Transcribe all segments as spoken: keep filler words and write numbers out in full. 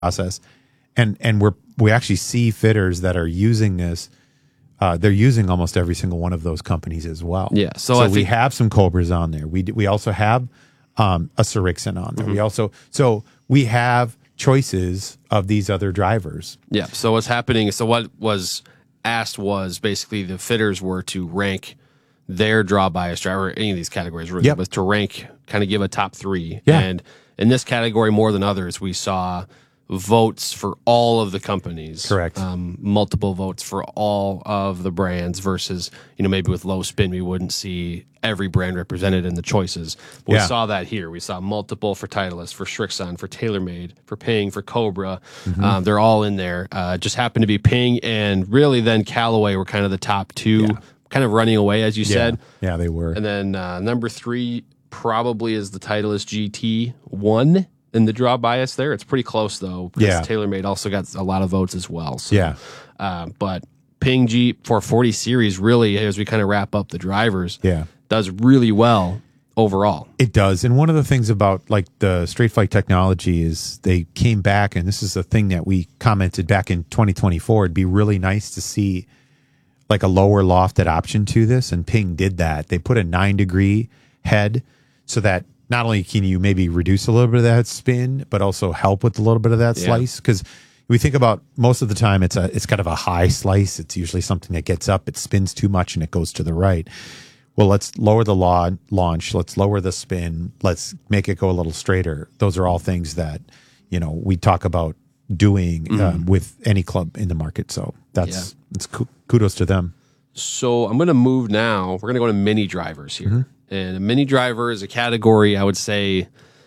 process. And and we're we actually see fitters that are using this. Uh, they're using almost every single one of those companies as well. Yeah. So, so I we think, have some Cobras on there. We d- we also have um, a Srixon on there. Mm-hmm. We also so we have choices of these other drivers. Yeah. So what's happening? So what was asked was basically the fitters were to rank their draw bias driver, any of these categories really, yep. was to rank, kind of give a top three. Yeah. And in this category, more than others, we saw votes for all of the companies. Correct. Um, multiple votes for all of the brands versus, you know, maybe with low spin, we wouldn't see every brand represented in the choices. But yeah. we saw that here. We saw multiple for Titleist, for Srixon, for TaylorMade, for Ping, for Cobra. Mm-hmm. Um, they're all in there. Uh, just happened to be Ping and really then Callaway were kind of the top two, yeah. kind of running away, as you yeah. said. Yeah, they were. And then uh, number three probably is the Titleist G T one. In the draw bias there. It's pretty close, though, because yeah. TaylorMade also got a lot of votes as well. So, yeah. Uh, but Ping G four forty series really, as we kind of wrap up the drivers, yeah. does really well overall. It does. And one of the things about like the Straight Fight technology is they came back, and this is a thing that we commented back in twenty twenty-four. It'd be really nice to see like a lower lofted option to this, and Ping did that. They put a nine degree head so that not only can you maybe reduce a little bit of that spin, but also help with a little bit of that yeah. slice. Because we think about most of the time, it's a it's kind of a high slice. It's usually something that gets up, it spins too much, and it goes to the right. Well, let's lower the law, launch. Let's lower the spin. Let's make it go a little straighter. Those are all things that, you know, we talk about doing mm-hmm. um, with any club in the market. So that's yeah. it's kudos to them. So I'm going to move now. We're going to go to mini drivers here. Mm-hmm. And a mini driver is a category, I would say,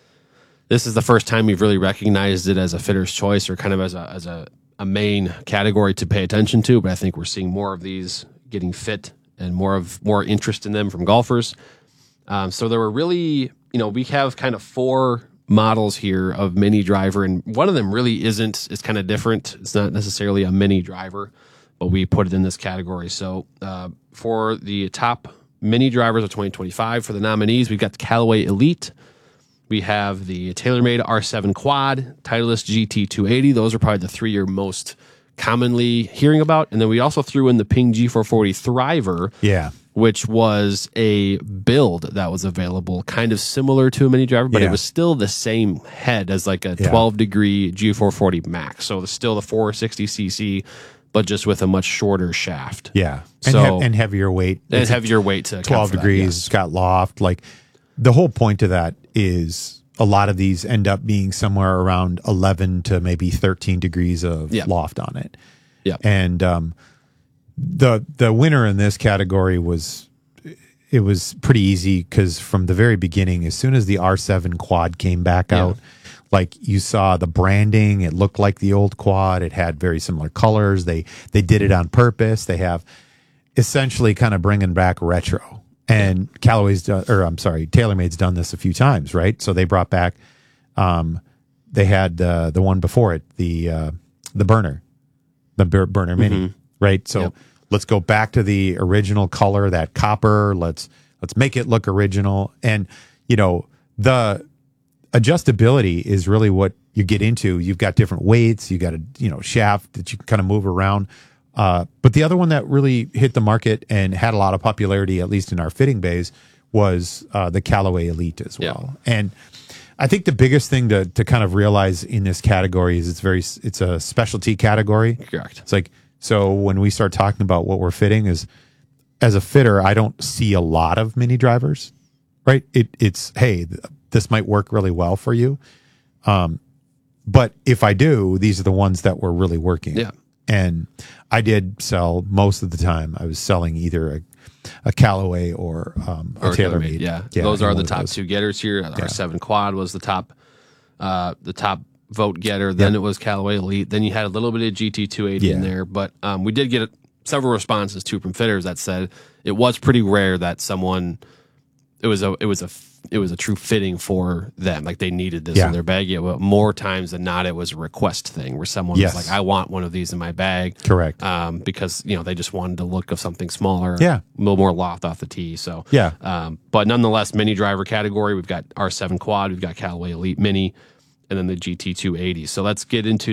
this is the first time we've really recognized it as a fitter's choice or kind of as a as a, a main category to pay attention to. But I think we're seeing more of these getting fit and more of more interest in them from golfers. Um, so there were really, you know, we have kind of four models here of mini driver, and one of them really isn't. It's kind of different. It's not necessarily a mini driver, but we put it in this category. So uh, for the top mini drivers of twenty twenty-five, for the nominees, we've got the Callaway Elite. We have the TaylorMade R seven Quad, Titleist G T two eighty. Those are probably the three you're most commonly hearing about. And then we also threw in the Ping G four forty Thriver, yeah, which was a build that was available, kind of similar to a mini driver, but yeah. it was still the same head as like a twelve degree G four forty Max. So it's still the four sixty c c, but just with a much shorter shaft. Yeah. So, and, he- and heavier weight. And it's heavier weight to twelve degrees. That, yes. It's got loft. Like the whole point of that is a lot of these end up being somewhere around eleven to maybe thirteen degrees of yep. loft on it. Yeah. And um, the the winner in this category was, it was pretty easy because from the very beginning, as soon as the R seven Quad came back yeah. out, like you saw the branding, it looked like the old Quad. It had very similar colors. They they did it on purpose. They have essentially kind of bringing back retro. And yeah. Callaway's done, or I'm sorry, TaylorMade's done this a few times, right? So they brought back, um, they had uh, the one before it, the uh, the burner, the bur- burner mini, mm-hmm. right? So yep. let's go back to the original color, that copper. Let's let's make it look original. And you know the adjustability is really what you get into. You've got different weights. You got a you know shaft that you can kind of move around. Uh, but the other one that really hit the market and had a lot of popularity, at least in our fitting bays, was uh, the Callaway Elite as well. Yeah. And I think the biggest thing to to kind of realize in this category is it's very it's a specialty category. Correct. It's like, so when we start talking about what we're fitting, is as a fitter, I don't see a lot of mini drivers, right? It it's hey, th- this might work really well for you. Um, but if I do, these are the ones that were really working. Yeah. And I did sell most of the time. I was selling either a, a Callaway or um, a or TaylorMade. Yeah. yeah, those are the of top those. two getters here. Yeah. R seven Quad was the top, uh, the top vote getter. Then yep. it was Callaway Elite. Then you had a little bit of G T two eighty yeah. in there. But um, we did get several responses too from fitters that said it was pretty rare that someone it was a it was a it was a true fitting for them. Like they needed this yeah. in their bag. Yeah, but more times than not, it was a request thing where someone yes. was like, "I want one of these in my bag." Correct. Um, because you know they just wanted the look of something smaller, yeah, a little more loft off the tee. So yeah. Um, but nonetheless, mini driver category, we've got R seven Quad, we've got Callaway Elite Mini. and then the G T two eighty. So let's get into